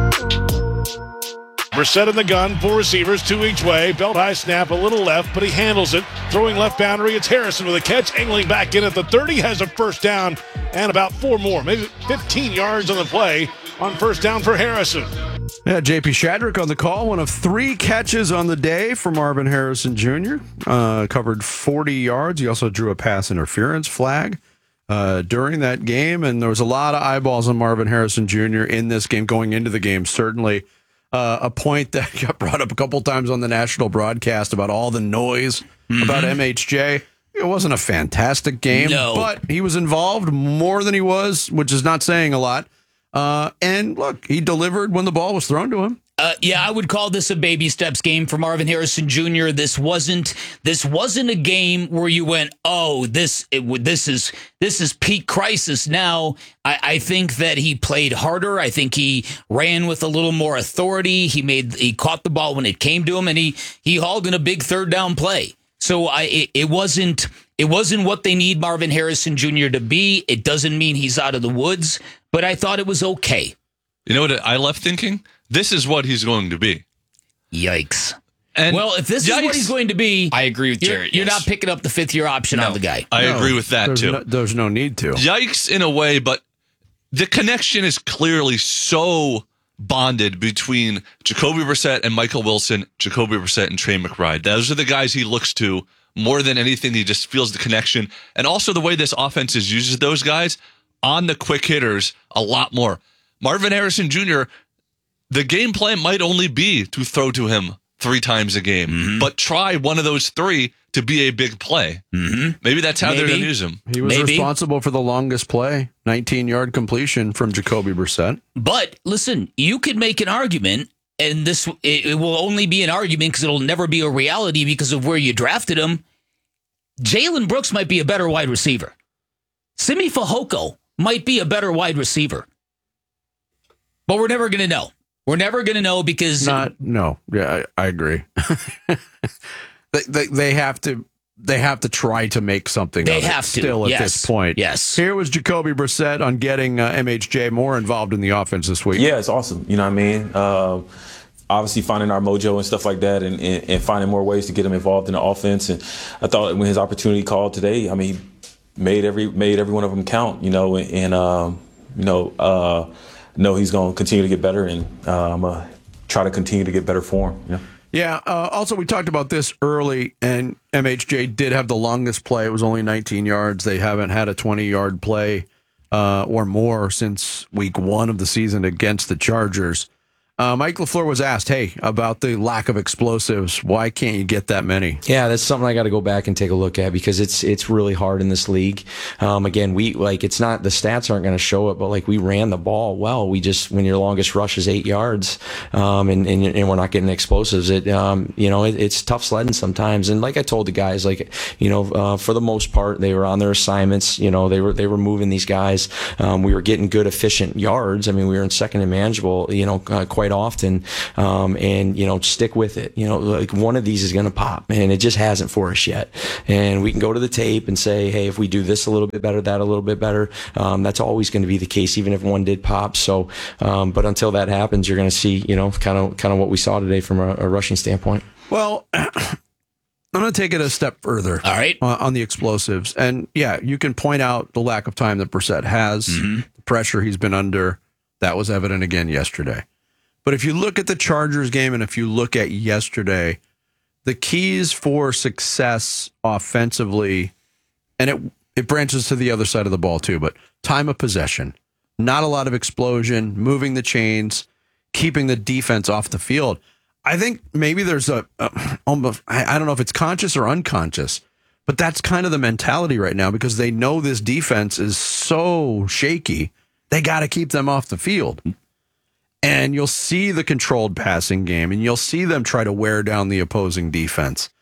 Brissett in the gun, 4 receivers, 2 each way. Belt high snap, a little left, but he handles it. Throwing left boundary, it's Harrison with a catch. Angling back in at the 30, has a first down and about 4 more, maybe 15 yards on the play on first down for Harrison. Yeah, J.P. Shadrick on the call, one of 3 catches on the day for Marvin Harrison Jr. Covered 40 yards. He also drew a pass interference flag during that game, and there was a lot of eyeballs on Marvin Harrison Jr. in this game going into the game. Certainly a point that got brought up a couple times on the national broadcast about all the noise about MHJ. It wasn't a fantastic game, but he was involved more than he was, which is not saying a lot. And look, he delivered when the ball was thrown to him. Yeah, I would call this a baby steps game for Marvin Harrison Jr. This wasn't a game where you went, oh, this is peak crisis. Now, I think that he played harder. I think he ran with a little more authority. He caught the ball when it came to him, and he hauled in a big 3rd down play. So it wasn't what they need Marvin Harrison Jr. to be. It doesn't mean he's out of the woods, but I thought it was okay. You know what I left thinking? This is what he's going to be. Yikes. And well, if this is what he's going to be, I agree with Jared. You're not picking up the 5th-year option on the guy. I agree with that, too. There's no need to. Yikes in a way, but the connection is clearly so bonded between Jacoby Brissett and Michael Wilson, Jacoby Brissett and Trey McBride. Those are the guys he looks to more than anything. He just feels the connection. And also the way this offense uses those guys on the quick hitters a lot more. Marvin Harrison Jr., the game plan might only be to throw to him 3 times a game, but try one of those 3 to be a big play. Maybe that's how they're going to use him. He was responsible for the longest play, 19-yard completion from Jacoby Brissett. But listen, you could make an argument, and it will only be an argument because it'll never be a reality because of where you drafted him. Jalen Brooks might be a better wide receiver. Simi Fehoko might be a better wide receiver. But we're never going to know. We're never going to know because... No. Yeah, I agree. They have to try to make something they of have it still to. At this point. Yes. Here was Jacoby Brissett on getting MHJ more involved in the offense this week. Yeah, it's awesome. You know what I mean? Obviously finding our mojo and stuff like that and finding more ways to get him involved in the offense. And I thought when his opportunity called today, I mean, he made every one of them count, you know, know he's going to continue to get better, and I'm going to try to continue to get better for him. Yeah. Yeah. Also, we talked about this early, and MHJ did have the longest play. It was only 19 yards. They haven't had a 20-yard play or more since week 1 of the season against the Chargers. Mike LaFleur was asked, hey, about the lack of explosives. Why can't you get that many? Yeah, that's something I got to go back and take a look at because it's really hard in this league. Again, it's not, the stats aren't going to show it, but like we ran the ball well. We just, when your longest rush is 8 yards, and we're not getting explosives, it's tough sledding sometimes. And like I told the guys, for the most part, they were on their assignments. They were moving these guys. We were getting good, efficient yards. I mean, we were in second and manageable, quite often, and stick with it. Like one of these is going to pop, and it just hasn't for us yet. And we can go to the tape and say, hey, if we do this a little bit better, that a little bit better, that's always going to be the case, even if one did pop. So, but until that happens, you're going to see, kind of what we saw today from a rushing standpoint. Well, I'm going to take it a step further. All right. On the explosives. And yeah, you can point out the lack of time that Brissett has, the pressure he's been under. That was evident again yesterday. But if you look at the Chargers game and if you look at yesterday, the keys for success offensively, and it branches to the other side of the ball too, but time of possession, not a lot of explosion, moving the chains, keeping the defense off the field. I think maybe there's almost, I don't know if it's conscious or unconscious, but that's kind of the mentality right now because they know this defense is so shaky. They got to keep them off the field. And you'll see the controlled passing game, and you'll see them try to wear down the opposing defense.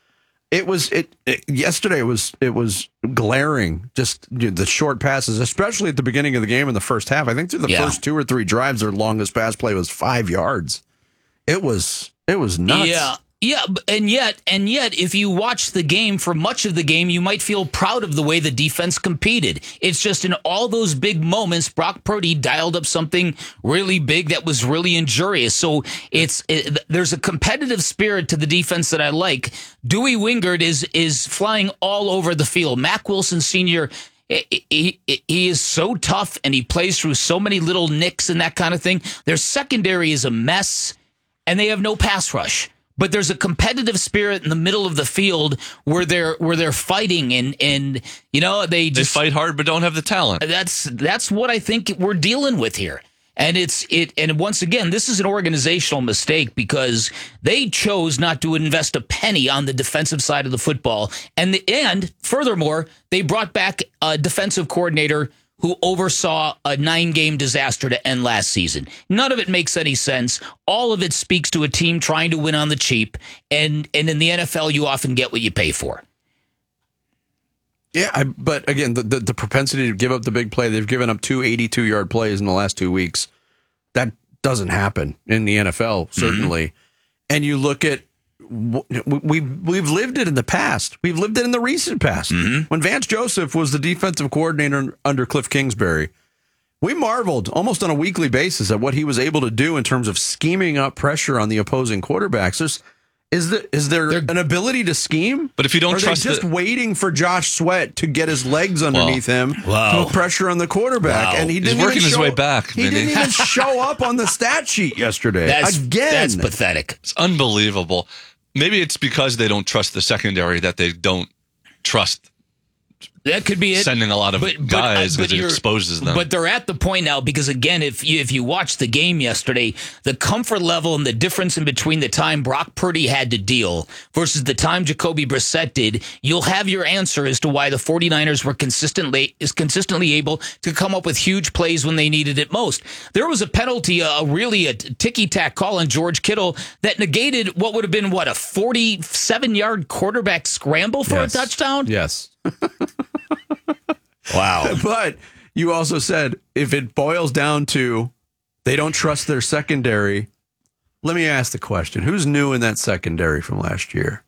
Yesterday it was glaring, just the short passes, especially at the beginning of the game in the first half. I think through the first 2 or 3 drives, their longest pass play was 5 yards. It was nuts. Yeah, and yet, if you watch the game for much of the game, you might feel proud of the way the defense competed. It's just in all those big moments, Brock Purdy dialed up something really big that was really injurious. So there's a competitive spirit to the defense that I like. Dewey Wingard is flying all over the field. Mack Wilson Sr., he is so tough, and he plays through so many little nicks and that kind of thing. Their secondary is a mess, and they have no pass rush. But there's a competitive spirit in the middle of the field where they're fighting and they fight hard but don't have the talent. That's what I think we're dealing with here. And and once again, this is an organizational mistake because they chose not to invest a penny on the defensive side of the football. And furthermore, they brought back a defensive coordinator who oversaw a 9-game disaster to end last season. None of it makes any sense. All of it speaks to a team trying to win on the cheap. And in the NFL, you often get what you pay for. Yeah, but again, the propensity to give up the big play, they've given up 2 82-yard plays in the last 2 weeks. That doesn't happen in the NFL, certainly. And you look at, we've lived it in the past. We've lived it in the recent past. When Vance Joseph was the defensive coordinator under Cliff Kingsbury, we marveled almost on a weekly basis at what he was able to do in terms of scheming up pressure on the opposing quarterbacks. Is there an ability to scheme? But if you don't Are trust they just waiting for Josh Sweat to get his legs underneath him to put pressure on the quarterback, and he didn't He's working even his way back. He didn't even show up on the stat sheet yesterday. That's pathetic. It's unbelievable. Maybe it's because they don't trust the secondary that they don't trust. That could be it. Sending a lot of guys because it exposes them. But they're at the point now because, again, if you watch the game yesterday, the comfort level and the difference in between the time Brock Purdy had to deal versus the time Jacoby Brissett did, you'll have your answer as to why the 49ers were consistently able to come up with huge plays when they needed it most. There was a penalty, a ticky-tack call on George Kittle that negated what would have been, a 47-yard quarterback scramble for a touchdown? Yes. Wow. But you also said if it boils down to they don't trust their secondary, let me ask the question. Who's new in that secondary from last year?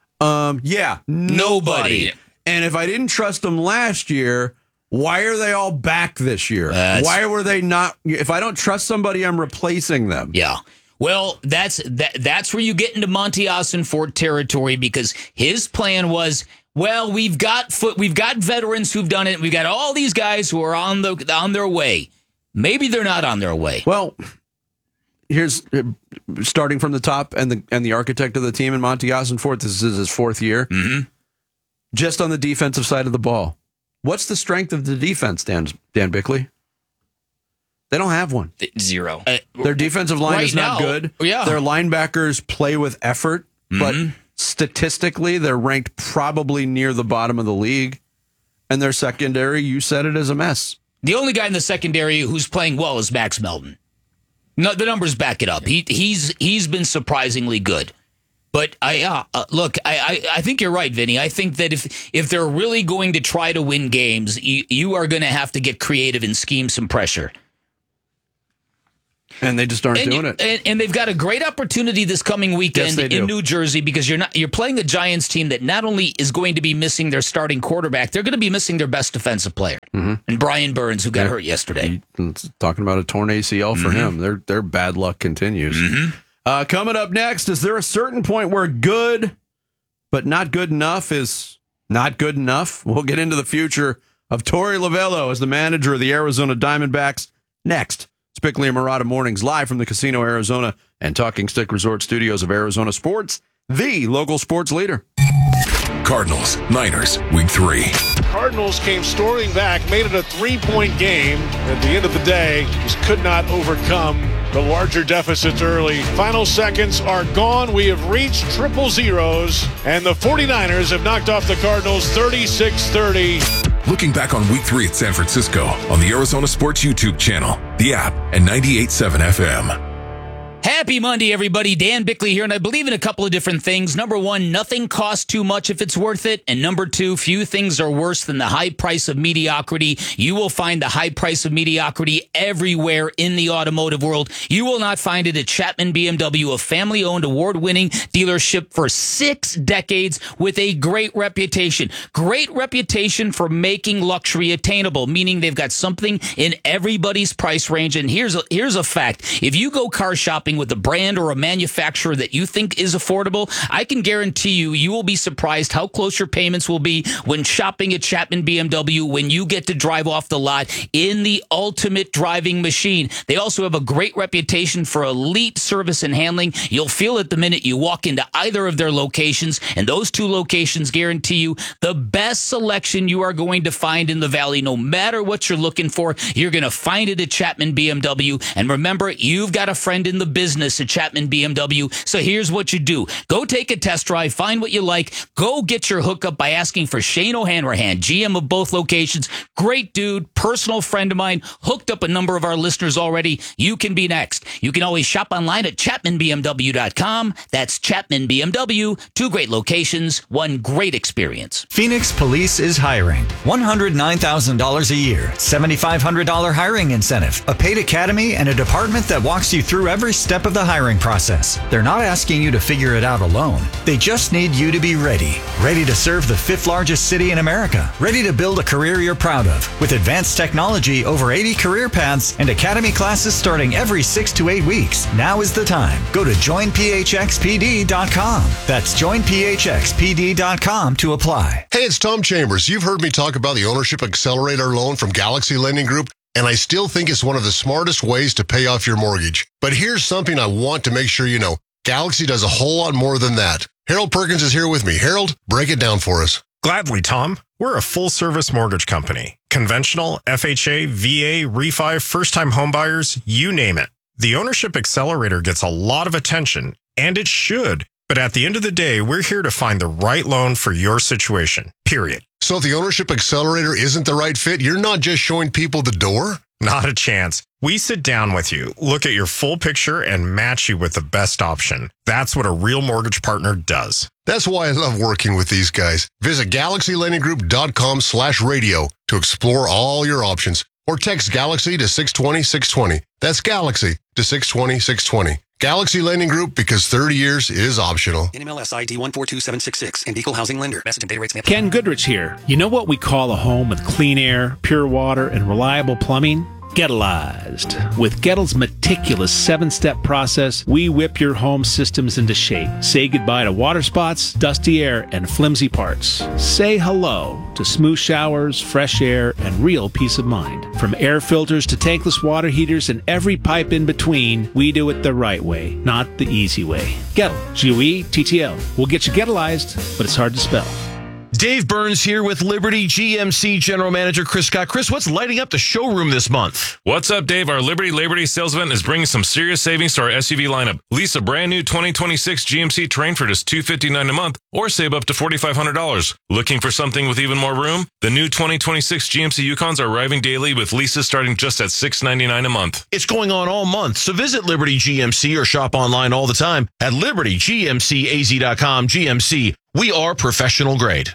Nobody. And if I didn't trust them last year, why are they all back this year? Why were they not? If I don't trust somebody, I'm replacing them. Yeah. Well, that's where you get into Monty Ossenfort territory because his plan was, well, we've got veterans who've done it. We've got all these guys who are on their way. Maybe they're not on their way. Well, here's starting from the top and the architect of the team in Monty Ossenfort. This is his 4th year. Mm-hmm. Just on the defensive side of the ball. What's the strength of the defense, Dan Bickley? They don't have one. 0. Their defensive line is not good. Yeah. Their linebackers play with effort, but statistically, they're ranked probably near the bottom of the league. And their secondary, you said it, is a mess. The only guy in the secondary who's playing well is Max Melton. No, the numbers back it up. He's been surprisingly good. But look, I think you're right, Vinny. I think that if they're really going to try to win games, you are going to have to get creative and scheme some pressure. And they just aren't doing it. And they've got a great opportunity this coming weekend in New Jersey because you're playing a Giants team that not only is going to be missing their starting quarterback, they're going to be missing their best defensive player, and Brian Burns, who got hurt yesterday. Talking about a torn ACL for him. Their bad luck continues. Coming up next, is there a certain point where good but not good enough is not good enough? We'll get into the future of Torey Lovullo as the manager of the Arizona Diamondbacks next. It's Bickley and Marotta Mornings, live from the Casino Arizona and Talking Stick Resort Studios of Arizona Sports, the local sports leader. Cardinals, Niners, Week 3. Cardinals came storming back, made it a 3-point game. At the end of the day, just could not overcome the larger deficits early. Final seconds are gone. We have reached triple zeros, and the 49ers have knocked off the Cardinals 36-30. Looking back on Week 3 at San Francisco on the Arizona Sports YouTube channel, the app, and 98.7 FM. Happy Monday, everybody. Dan Bickley here, and I believe in a couple of different things. Number one, nothing costs too much if it's worth it. And number two, few things are worse than the high price of mediocrity. You will find the high price of mediocrity everywhere in the automotive world. You will not find it at Chapman BMW, a family-owned, award-winning dealership for 6 decades with a great reputation. Great reputation for making luxury attainable, meaning they've got something in everybody's price range. And here's a fact. If you go car shopping with a brand or a manufacturer that you think is affordable, I can guarantee you will be surprised how close your payments will be when shopping at Chapman BMW when you get to drive off the lot in the ultimate driving machine. They also have a great reputation for elite service and handling. You'll feel it the minute you walk into either of their locations, and those 2 locations guarantee you the best selection you are going to find in the Valley. No matter what you're looking for, you're going to find it at Chapman BMW. And remember, you've got a friend in the business at Chapman BMW. So here's what you do. Go take a test drive, find what you like, go get your hookup by asking for Shane O'Hanrahan, GM of both locations. Great dude, personal friend of mine, hooked up a number of our listeners already. You can be next. You can always shop online at ChapmanBMW.com. That's Chapman BMW. 2 great locations, 1 great experience. Phoenix Police is hiring. $109,000 a year, $7,500 hiring incentive, a paid academy, and a department that walks you through every step of the hiring process. They're not asking you to figure it out alone. They just need you to be ready. Ready to serve the 5th largest city in America. Ready to build a career you're proud of. With advanced technology, over 80 career paths, and academy classes starting every 6 to 8 weeks. Now is the time. Go to joinphxpd.com. That's joinphxpd.com to apply. Hey, it's Tom Chambers. You've heard me talk about the Ownership Accelerator loan from Galaxy Lending Group, and I still think it's one of the smartest ways to pay off your mortgage. But here's something I want to make sure you know. Galaxy does a whole lot more than that. Harold Perkins is here with me. Harold, break it down for us. Gladly, Tom. We're a full-service mortgage company. Conventional, FHA, VA, refi, first-time homebuyers, you name it. The Ownership Accelerator gets a lot of attention, and it should. But at the end of the day, we're here to find the right loan for your situation, period. So if the Ownership Accelerator isn't the right fit, you're not just showing people the door? Not a chance. We sit down with you, look at your full picture, and match you with the best option. That's what a real mortgage partner does. That's why I love working with these guys. Visit GalaxyLendingGroup.com/radio to explore all your options. Or text Galaxy to 620-620. That's Galaxy to 620-620. Galaxy Lending Group, because 30 years is optional. NMLS ID 142766 and Equal Housing Lender. Message and data rates may apply. Ken Goodrich here. You know what we call a home with clean air, pure water, and reliable plumbing? Getalized. With Gettel's meticulous 7-step process, we whip your home systems into shape. Say goodbye to water spots, dusty air, and flimsy parts. Say hello to smooth showers, fresh air, and real peace of mind. From air filters to tankless water heaters and every pipe in between, we do it the right way, not the easy way. Gettel, G-U-E-T-T-L. We'll get you Gettelized, but it's hard to spell. Dave Burns here with Liberty GMC General Manager Chris Scott. Chris, what's lighting up the showroom this month? What's up, Dave? Our Liberty Labor Day sales event is bringing some serious savings to our SUV lineup. Lease a brand new 2026 GMC Terrain for just $259 a month or save up to $4,500. Looking for something with even more room? The new 2026 GMC Yukons are arriving daily with leases starting just at $699 a month. It's going on all month, so visit Liberty GMC or shop online all the time at libertygmcaz.com. GMC, we are professional grade.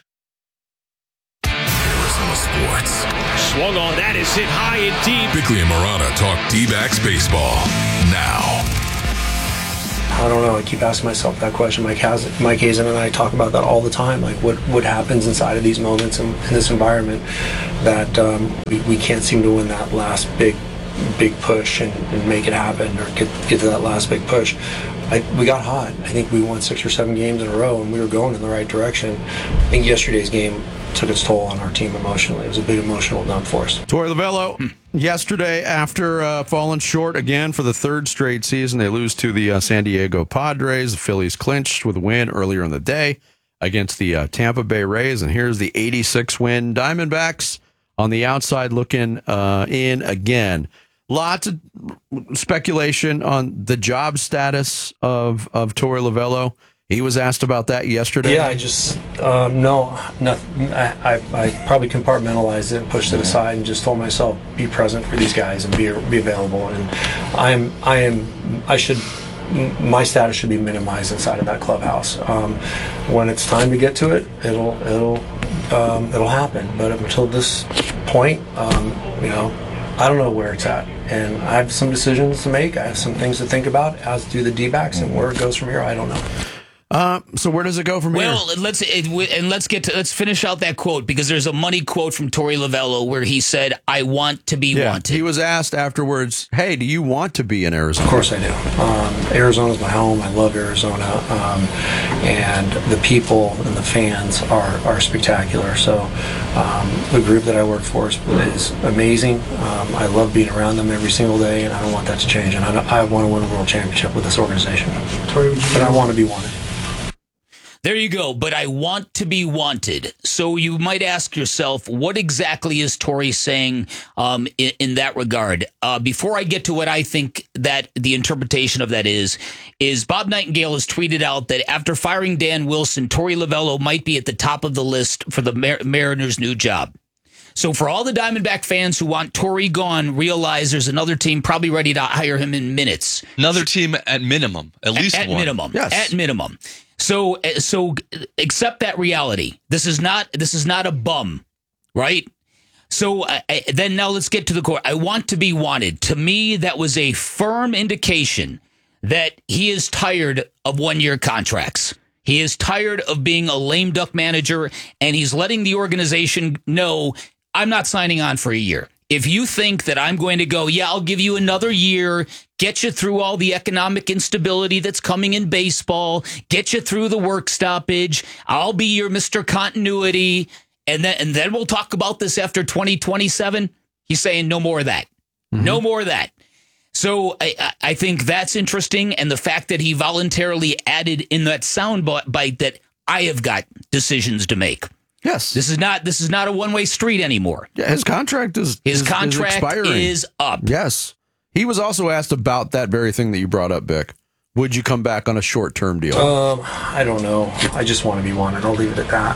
Arizona Sports. Swung on, that is hit high and deep. Bickley and Murata talk D-backs baseball now. I don't know. I keep asking myself that question. Mike Hazen and I talk about that all the time. Like, what happens inside of these moments in this environment that we can't seem to win that last big push and make it happen or get to that last big push. We got hot. I think we won 6 or 7 games in a row, and we were going in the right direction. I think yesterday's game took its toll on our team emotionally. It was a big emotional dump for us. Torey Lovullo, yesterday, after falling short again for the 3rd straight season, they lose to the San Diego Padres. The Phillies clinched with a win earlier in the day against the Tampa Bay Rays, and here's the 86-win Diamondbacks on the outside looking in again. Lots of speculation on the job status of Torey Lovullo. He was asked about that yesterday. Yeah, I just nothing. I probably compartmentalized it and pushed it aside and just told myself, be present for these guys and be available. And my status should be minimized inside of that clubhouse. When it's time to get to it, it'll happen. But up until this point, I don't know where it's at, and I have some decisions to make. I have some things to think about, as do the D-backs, and where it goes from here, I don't know. So where does it go from here? Well, let's finish out that quote, because there's a money quote from Torey Lovullo where he said, "I want to be wanted." He was asked afterwards, "Hey, do you want to be in Arizona?" Of course I do. Arizona's my home. I love Arizona, and the people and the fans are spectacular. So the group that I work for is amazing. I love being around them every single day, and I don't want that to change. And I want to win a world championship with this organization. But I want to be wanted. There you go. But I want to be wanted. So you might ask yourself, what exactly is Torey saying in that regard? Before I get to what I think that the interpretation of that is Bob Nightingale has tweeted out that after firing Dan Wilson, Torey Lovullo might be at the top of the list for the Mariners' new job. So for all the Diamondback fans who want Torey gone, realize there's another team probably ready to hire him in minutes. Another team at minimum, at least one. Minimum. Yes. At minimum. So accept that reality. This is not a bum, right? So then now let's get to the core. I want to be wanted. To me, that was a firm indication that he is tired of one-year contracts. He is tired of being a lame duck manager, and he's letting the organization know, I'm not signing on for a year. If you think that I'm going to go, yeah, I'll give you another year, get you through all the economic instability that's coming in baseball, get you through the work stoppage, I'll be your Mr. Continuity, and then we'll talk about this after 2027. He's saying no more of that. Mm-hmm. No more of that. So I think that's interesting, and the fact that he voluntarily added in that sound bite that I have got decisions to make. Yes, this is not a one-way street anymore. Yeah, his contract is expiring. Is up. Yes, he was also asked about that very thing that you brought up, Bick. Would you come back on a short-term deal? I don't know. I just want to be wanted. I'll leave it at that.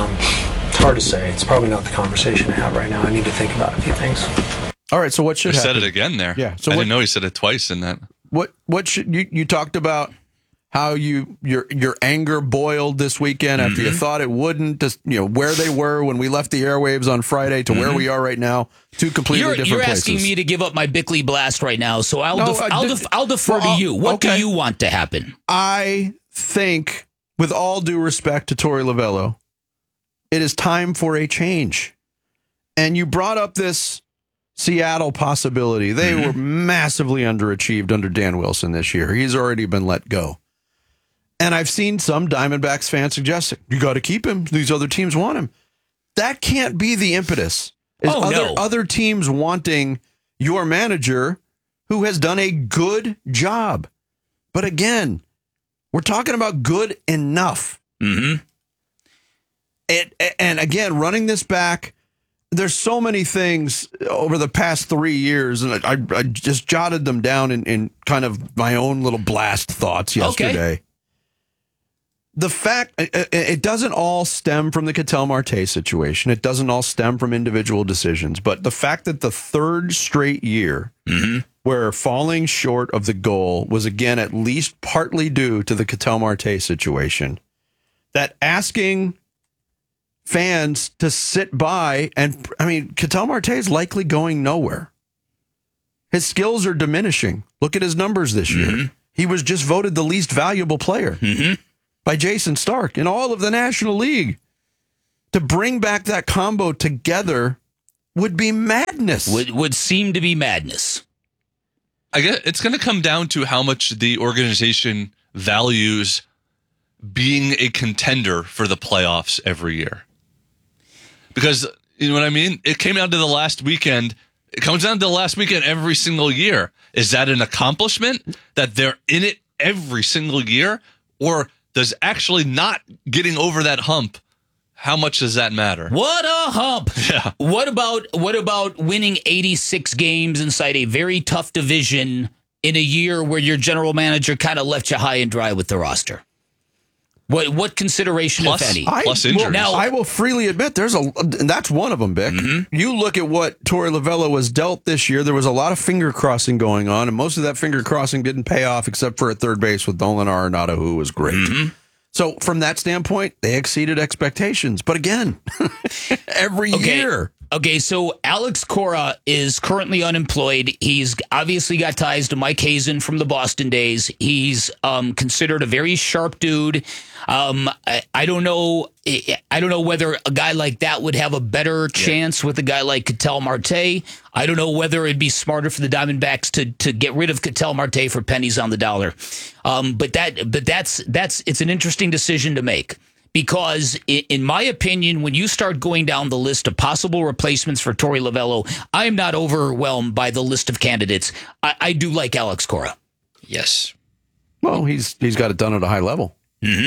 It's hard to say. It's probably not the conversation to have right now. I need to think about a few things. All right. So what should happen? He said it again there. Yeah. So I didn't know he said it twice in that. What should you talked about? How your anger boiled this weekend after you thought it wouldn't, just where they were when we left the airwaves on Friday to where we are right now, two completely different places. You're asking me to give up my Bickley blast right now, so I'll defer to you. What do you want to happen? I think, with all due respect to Torey Lovullo, it is time for a change. And you brought up this Seattle possibility. They were massively underachieved under Dan Wilson this year. He's already been let go. And I've seen some Diamondbacks fans suggesting, you got to keep him. These other teams want him. That can't be the impetus. Other teams wanting your manager who has done a good job. But again, we're talking about good enough. And again, running this back, there's so many things over the past 3 years, and I just jotted them down in kind of my own little blast thoughts yesterday. Okay. The fact, it doesn't all stem from the Ketel Marte situation. It doesn't all stem from individual decisions. But the fact that the third straight year where falling short of the goal was, again, at least partly due to the Ketel Marte situation, that asking fans to sit by, and I mean, Ketel Marte is likely going nowhere. His skills are diminishing. Look at his numbers this year. He was just voted the least valuable player by Jason Stark in all of the National League. To bring back that combo together would be madness. Would seem to be madness. I guess it's going to come down to how much the organization values being a contender for the playoffs every year. Because, you know what I mean? It came down to the last weekend. It comes down to the last weekend every single year. Is that an accomplishment that they're in it every single year? Or does actually not getting over that hump, how much does that matter? What a hump. Yeah. What about winning 86 games inside a very tough division in a year where your general manager kind of left you high and dry with the roster? What consideration, if any? Plus injuries. Now, I will freely admit and that's one of them, Bick. You look at what Torey Lovullo was dealt this year. There was a lot of finger crossing going on, and most of that finger crossing didn't pay off except for at third base with Nolan Arenado, who was great. So from that standpoint, they exceeded expectations. But again, every year. Okay, so Alex Cora is currently unemployed. He's obviously got ties to Mike Hazen from the Boston days. He's considered a very sharp dude. I don't know whether a guy like that would have a better chance with a guy like Ketel Marte. I don't know whether it'd be smarter for the Diamondbacks to get rid of Ketel Marte for pennies on the dollar. But that's it's an interesting decision to make. Because, in my opinion, when you start going down the list of possible replacements for Torey Lovullo, I am not overwhelmed by the list of candidates. I do like Alex Cora. Yes. Well, he's got it done at a high level.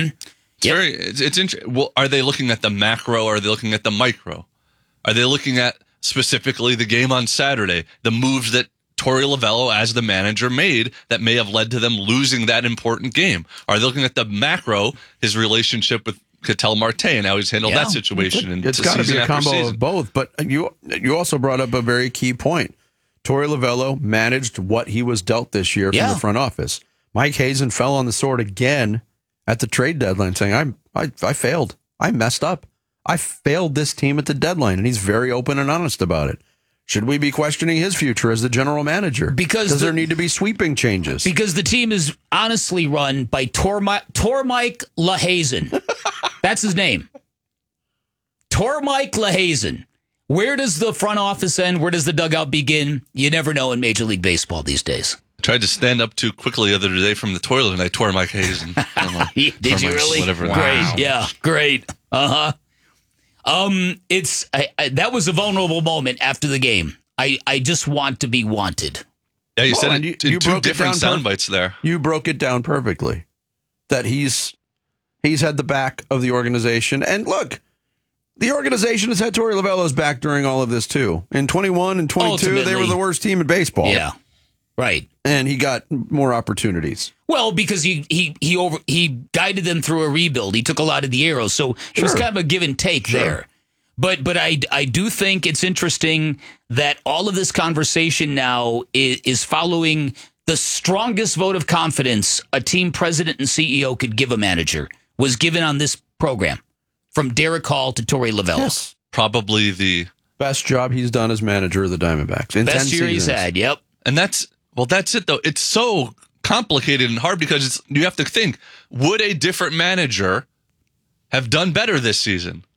It's interesting. Well, are they looking at the macro? Or are they looking at the micro? Are they looking at specifically the game on Saturday, the moves that Torey Lovullo as the manager made that may have led to them losing that important game? Are they looking at the macro, his relationship with Ketel Marte and how he's handled that situation? It's got to be a combo of both. But you also brought up a very key point. Torey Lovullo managed what he was dealt this year from the front office. Mike Hazen fell on the sword again at the trade deadline, saying, I failed. I messed up. I failed this team at the deadline. And he's very open and honest about it. Should we be questioning his future as the general manager? Does there need to be sweeping changes? Because the team is honestly run by Tormike LaHazen. That's his name. Tormike LaHazen. Where does the front office end? Where does the dugout begin? You never know in Major League Baseball these days. I tried to stand up too quickly the other day from the toilet and I tore Mike Hazen. Did you really? Whatever. Great. Yeah, great. That was a vulnerable moment after the game. I just want to be wanted. Yeah, you said it in two different sound bites there. You broke it down perfectly. That he's had the back of the organization. And look, the organization has had Torey Lovullo's back during all of this too. In 21 and 22, they were the worst team in baseball. Yeah, right. And he got more opportunities. Well, because he guided them through a rebuild. He took a lot of the arrows, so it was kind of a give and take there. But I do think it's interesting that all of this conversation now is following the strongest vote of confidence a team president and CEO could give a manager was given on this program, from Derek Hall to Torey Lovullo. Yes. Probably the best job he's done as manager of the Diamondbacks. In best 10 year seasons. he's had, yep. And that's it, though. It's so complicated and hard because you have to think, would a different manager have done better this season?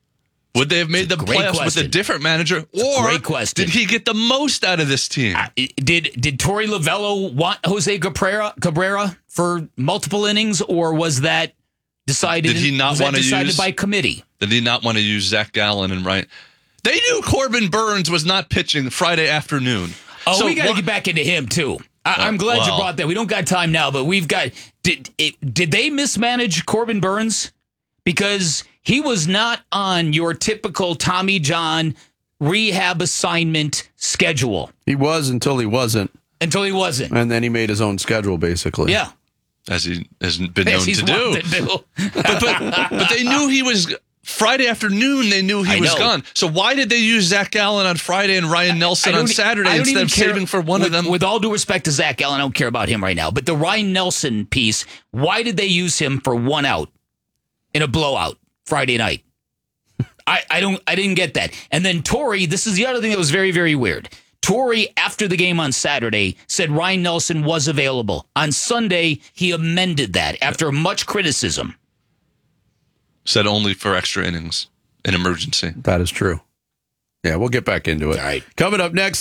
Would they have made the great playoffs question. with a different manager? Or great question. did he get the most out of this team? Did Torey Lovello want Jose Cabrera for multiple innings, or was that decided? Did he not want to decided use by committee? Did he not want to use Zach Gallen and Ryan? They knew Corbin Burns was not pitching Friday afternoon. Oh, So we got to wha- get back into him too. I'm glad you well. brought that. We don't got time now, but we've got. Did they mismanage Corbin Burns? Because he was not on your typical Tommy John rehab assignment schedule. He was until he wasn't. Until he wasn't. And then he made his own schedule, basically. Yeah. As he has been As known he's to do. wanted to do. But they knew he was Friday afternoon. They knew he I was know. gone. So why did they use Zach Gallen on Friday and Ryan Nelson on Saturday I don't instead even of care- saving for one of them? With all due respect to Zach Gallen, I don't care about him right now. But the Ryan Nelson piece, why did they use him for one out in a blowout Friday night? I didn't get that. And then Torey, this is the other thing that was very, very weird. Torey, after the game on Saturday, said Ryan Nelson was available. On Sunday, he amended that after much criticism. Said only for extra innings in emergency. That is true. Yeah, we'll get back into it. All right. Coming up next.